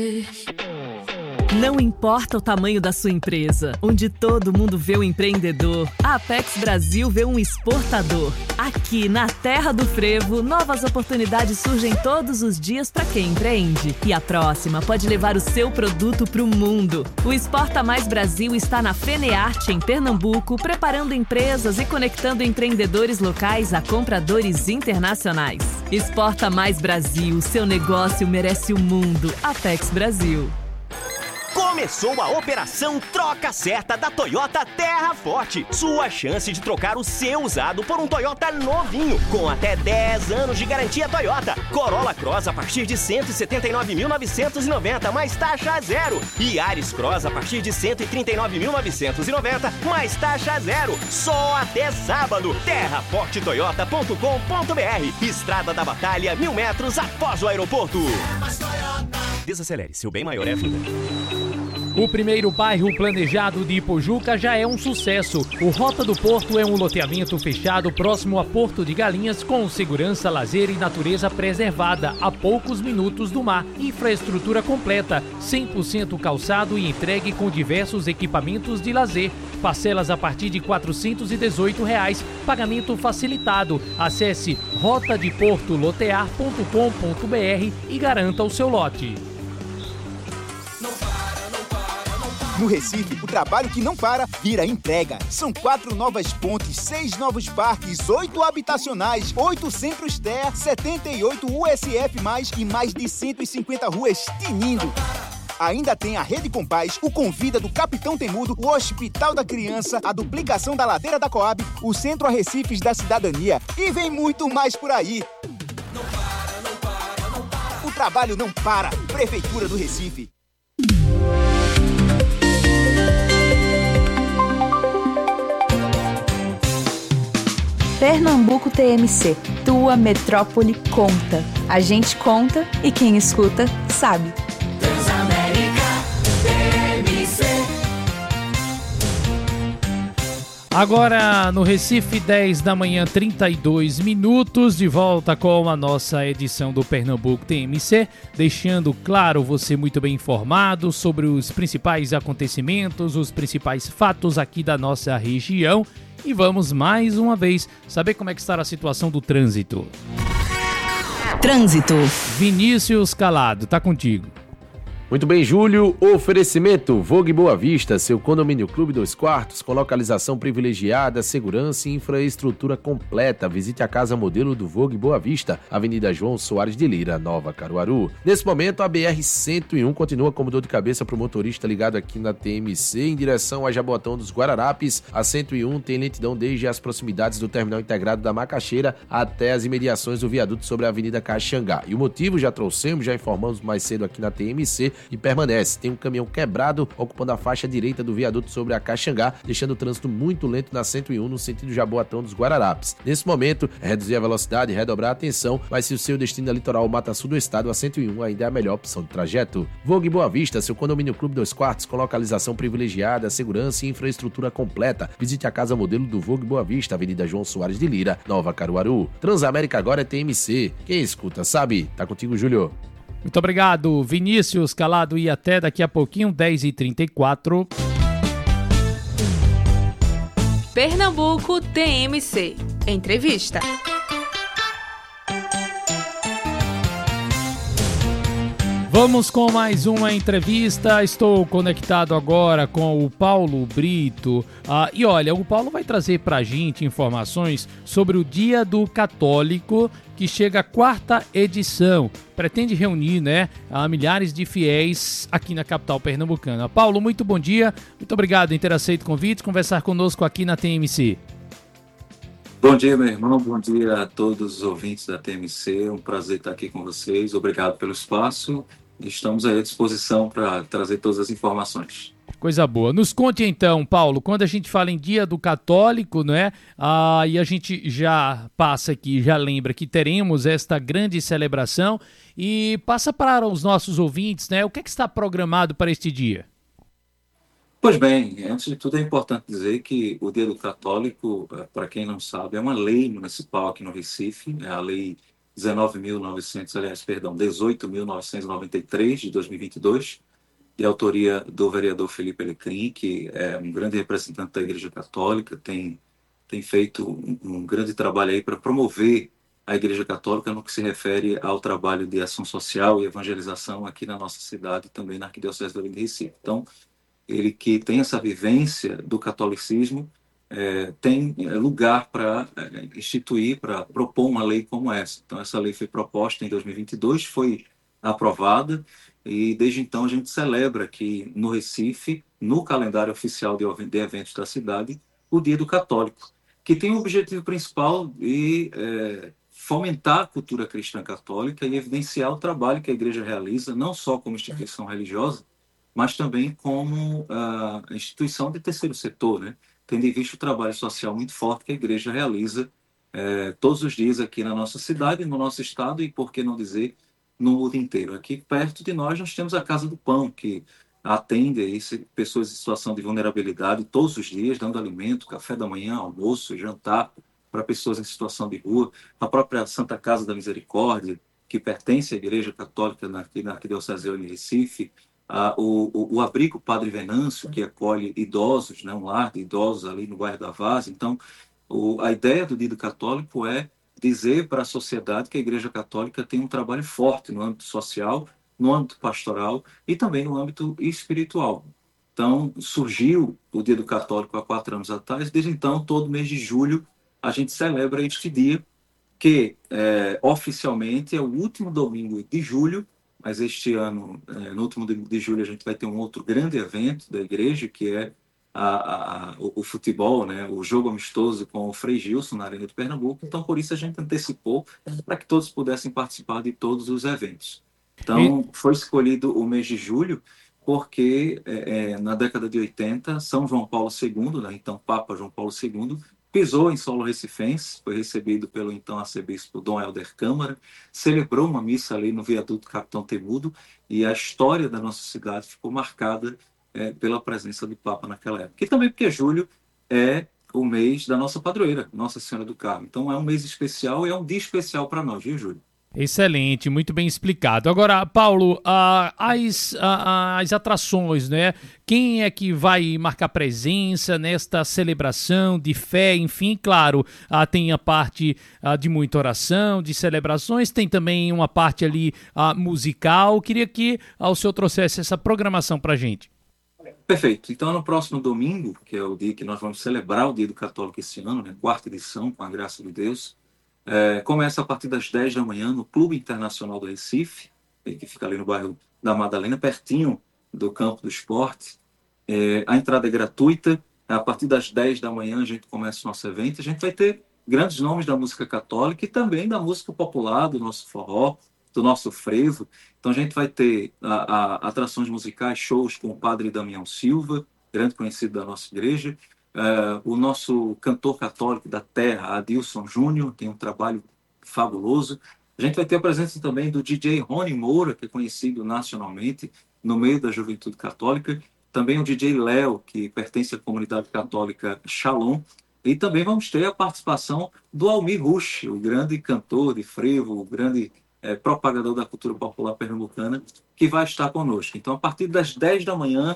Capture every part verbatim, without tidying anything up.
Não importa o tamanho da sua empresa, onde todo mundo vê o empreendedor, a Apex Brasil vê um exportador. Aqui na Terra do Frevo, novas oportunidades surgem todos os dias para quem empreende. E a próxima pode levar o seu produto para o mundo. O Exporta Mais Brasil está na FENEARTE, em Pernambuco, preparando empresas e conectando empreendedores locais a compradores internacionais. Exporta Mais Brasil, seu negócio merece o mundo. Apex Brasil. Começou a operação Troca Certa da Toyota Terra Forte. Sua chance de trocar o seu usado por um Toyota novinho, com até dez anos de garantia Toyota. Corolla Cross a partir de cento e setenta e nove mil novecentos e noventa, mais taxa zero. E Yaris Cross a partir de cento e trinta e nove mil novecentos e noventa, mais taxa zero. Só até sábado. terra forte toyota ponto com ponto b r. Estrada da Batalha, mil metros após o aeroporto. Desacelere, seu bem maior é a vida. O primeiro bairro planejado de Ipojuca já é um sucesso. O Rota do Porto é um loteamento fechado próximo a Porto de Galinhas, com segurança, lazer e natureza preservada, a poucos minutos do mar. Infraestrutura completa, cem por cento calçado e entregue com diversos equipamentos de lazer. Parcelas a partir de quatrocentos e dezoito reais, pagamento facilitado. Acesse rota de porto lotear ponto com ponto b r e garanta o seu lote. No Recife, o trabalho que não para vira entrega. São quatro novas pontes, seis novos parques, oito habitacionais, oito centros T E A, setenta e oito U S F mais, e mais de cento e cinquenta ruas tinindo. Ainda tem a Rede Compaz, o Convida do Capitão Temudo, o Hospital da Criança, a duplicação da Ladeira da Coab, o Centro Arrecifes da Cidadania. E vem muito mais por aí. Não para, não para, não para. O trabalho não para. Prefeitura do Recife. Pernambuco T M C, tua metrópole conta. A gente conta e quem escuta sabe. Transamérica T M C. Agora no Recife, dez da manhã, trinta e dois minutos, de volta com a nossa edição do Pernambuco T M C, deixando claro você muito bem informado sobre os principais acontecimentos, os principais fatos aqui da nossa região. E vamos mais uma vez saber como é que está a situação do trânsito. Trânsito. Vinícius Calado, tá contigo. Muito bem, Júlio. Oferecimento Vogue Boa Vista, seu condomínio clube dois quartos, com localização privilegiada, segurança e infraestrutura completa. Visite a casa modelo do Vogue Boa Vista, Avenida João Soares de Lira, Nova Caruaru. Nesse momento, a B R cento e um continua como dor de cabeça para o motorista ligado aqui na T M C, em direção a Jaboatão dos Guararapes. A cento e um tem lentidão desde as proximidades do terminal integrado da Macaxeira até as imediações do viaduto sobre a Avenida Caxangá. E o motivo já trouxemos, já informamos mais cedo aqui na T M C, e permanece. Tem um caminhão quebrado ocupando a faixa direita do viaduto sobre a Caxangá, deixando o trânsito muito lento na cento e um no sentido Jaboatão dos Guararapes. Nesse momento, é reduzir a velocidade e redobrar a atenção, mas se o seu destino é litoral ou Mata Sul do estado, a cento e um ainda é a melhor opção de trajeto. Vogue Boa Vista, seu condomínio clube dois quartos, com localização privilegiada, segurança e infraestrutura completa. Visite a casa modelo do Vogue Boa Vista, Avenida João Soares de Lira, Nova Caruaru. Transamérica agora é T M C. Quem escuta sabe. Tá contigo, Júlio. Muito obrigado, Vinícius Calado, e até daqui a pouquinho, dez e trinta e quatro. Pernambuco T M C. Entrevista. Vamos com mais uma entrevista. Estou conectado agora com o Paulo Brito. Ah, e olha, o Paulo vai trazer para a gente informações sobre o Dia do Católico, que chega à quarta edição. Pretende reunir, né, a milhares de fiéis aqui na capital pernambucana. Paulo, muito bom dia. Muito obrigado em ter aceito o convite, conversar conosco aqui na T M C. Bom dia, meu irmão. Bom dia a todos os ouvintes da T M C. É um prazer estar aqui com vocês. Obrigado pelo espaço. Estamos aí à disposição para trazer todas as informações. Coisa boa. Nos conte então, Paulo, quando a gente fala em Dia do Católico, né? Ah, e a gente já passa aqui, já lembra que teremos esta grande celebração e passa para os nossos ouvintes, né? O que é que está programado para este dia? Pois bem, antes de tudo é importante dizer que o Dia do Católico, para quem não sabe, é uma lei municipal aqui no Recife, é a Lei dezenove mil e novecentos, aliás, perdão, dezoito mil novecentos e noventa e três de dois mil e vinte e dois, de autoria do vereador Felipe Alecrim, que é um grande representante da Igreja Católica, tem, tem feito um, um grande trabalho aí para promover a Igreja Católica no que se refere ao trabalho de ação social e evangelização aqui na nossa cidade e também na Arquidiocese do Recife. Então, ele que tem essa vivência do catolicismo, é, tem lugar para é, instituir, para propor uma lei como essa. Então, essa lei foi proposta em dois mil e vinte e dois, foi aprovada, e desde então a gente celebra aqui no Recife, no calendário oficial de eventos da cidade, o Dia do Católico, que tem o objetivo principal de é, fomentar a cultura cristã católica e evidenciar o trabalho que a igreja realiza, não só como instituição religiosa, mas também como a uh, instituição de terceiro setor, né? Tendo em vista o trabalho social muito forte que a igreja realiza eh, todos os dias aqui na nossa cidade, no nosso estado e, por que não dizer, no mundo inteiro. Aqui perto de nós nós temos a Casa do Pão, que atende aí pessoas em situação de vulnerabilidade todos os dias, dando alimento, café da manhã, almoço, jantar para pessoas em situação de rua. A própria Santa Casa da Misericórdia, que pertence à Igreja Católica na, na Arquidiocese de Recife, Ah, o, o, o abrigo Padre Venâncio, que acolhe idosos, né, um lar de idosos ali no bairro da Vaz. Então, o, a ideia do Dia do Católico é dizer para a sociedade que a Igreja Católica tem um trabalho forte no âmbito social, no âmbito pastoral e também no âmbito espiritual. Então, surgiu o Dia do Católico há quatro anos atrás. Desde então, todo mês de julho, a gente celebra este dia, que é, oficialmente é o último domingo de julho, mas este ano, no último de julho, a gente vai ter um outro grande evento da igreja, que é a, a, o, o futebol, né? O jogo amistoso com o Frei Gilson na Arena de Pernambuco. Então, por isso, a gente antecipou para que todos pudessem participar de todos os eventos. Então, foi escolhido o mês de julho, porque é, na década de oitenta, São João Paulo segundo, né? Então Papa João Paulo segundo, pisou em solo recifense, foi recebido pelo então arcebispo Dom Helder Câmara, celebrou uma missa ali no viaduto Capitão Temudo, e a história da nossa cidade ficou marcada é, pela presença do Papa naquela época. E também porque julho é o mês da nossa padroeira, Nossa Senhora do Carmo. Então é um mês especial e é um dia especial para nós, viu, Júlio? Excelente, muito bem explicado. Agora, Paulo, uh, as, uh, as atrações, né? Quem é que vai marcar presença nesta celebração de fé? Enfim, claro, uh, tem a parte uh, de muita oração, de celebrações, tem também uma parte ali uh, musical. Queria que uh, o senhor trouxesse essa programação para a gente. Perfeito. Então, no próximo domingo, que é o dia que nós vamos celebrar o Dia do Católico esse ano, né? Quarta edição, com a graça de Deus, É, começa a partir das dez da manhã no Clube Internacional do Recife, que fica ali no bairro da Madalena, pertinho do campo do esporte. É, a entrada é gratuita. A partir das dez da manhã a gente começa o nosso evento. A gente vai ter grandes nomes da música católica e também da música popular, do nosso forró, do nosso frevo. Então a gente vai ter a, a, atrações musicais, shows com o Padre Damião Silva, grande conhecido da nossa igreja. Uh, o nosso cantor católico da terra, Adilson Júnior, tem um trabalho fabuloso. A gente vai ter a presença também do D J Rony Moura, que é conhecido nacionalmente no meio da juventude católica. Também o D J Léo, que pertence à comunidade católica Shalom. E também vamos ter a participação do Almir Rush, o grande cantor de frevo, o grande eh, propagador da cultura popular pernambucana, que vai estar conosco. Então, a partir das dez da manhã,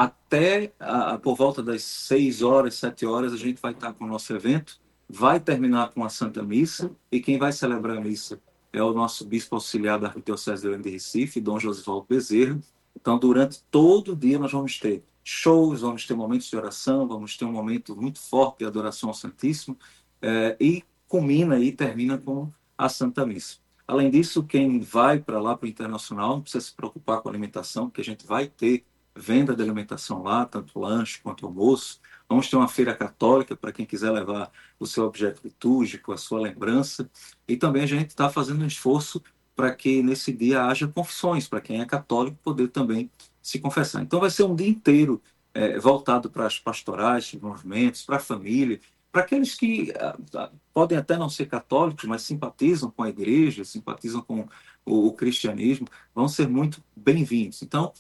até a, por volta das seis horas, sete horas, a gente vai estar com o nosso evento, vai terminar com a Santa Missa, e quem vai celebrar a missa é o nosso bispo auxiliar da Arquidiocese de Recife, Dom Josivaldo Bezerra. Então, durante todo o dia, nós vamos ter shows, vamos ter momentos de oração, vamos ter um momento muito forte de adoração ao Santíssimo, eh, e culmina e termina com a Santa Missa. Além disso, quem vai para lá, para o Internacional, não precisa se preocupar com a alimentação, porque a gente vai ter venda de alimentação lá, tanto lanche quanto almoço. Vamos ter uma feira católica para quem quiser levar o seu objeto litúrgico, a sua lembrança. E também a gente está fazendo um esforço para que nesse dia haja confissões, para quem é católico poder também se confessar. Então vai ser um dia inteiro é, voltado para as pastorais, movimentos, para a família, para aqueles que ah, podem até não ser católicos, mas simpatizam com a igreja, simpatizam com o, o cristianismo, vão ser muito bem-vindos. Então,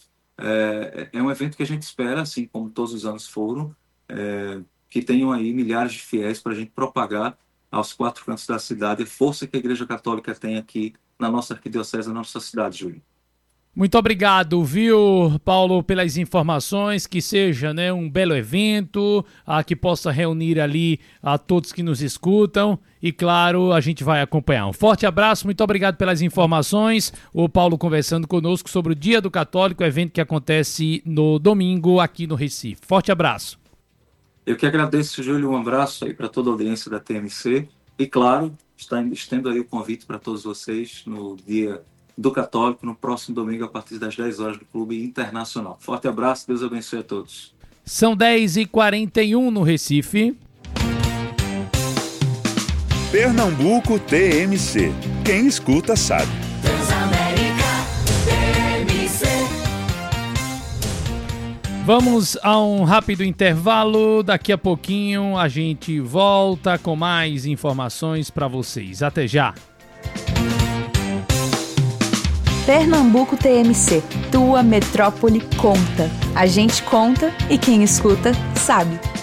É, é um evento que a gente espera, assim como todos os anos foram, é, que tenham aí milhares de fiéis para a gente propagar aos quatro cantos da cidade, a força que a Igreja Católica tem aqui na nossa arquidiocese, na nossa cidade, Júlio. Muito obrigado, viu, Paulo, pelas informações, que seja, né, um belo evento, a que possa reunir ali a todos que nos escutam e, claro, a gente vai acompanhar. Um forte abraço, muito obrigado pelas informações. O Paulo conversando conosco sobre o Dia do Católico, evento que acontece no domingo aqui no Recife. Forte abraço. Eu que agradeço, Júlio, um abraço aí para toda a audiência da T M C e, claro, estendo aí o convite para todos vocês no Dia do Católico, no próximo domingo, a partir das dez horas, do Clube Internacional. Forte abraço, Deus abençoe a todos. São dez e quarenta e um no Recife. Pernambuco T M C. Quem escuta sabe. Transamérica T M C. Vamos a um rápido intervalo. Daqui a pouquinho a gente volta com mais informações para vocês. Até já. Pernambuco T M C, tua metrópole conta. A gente conta e quem escuta sabe.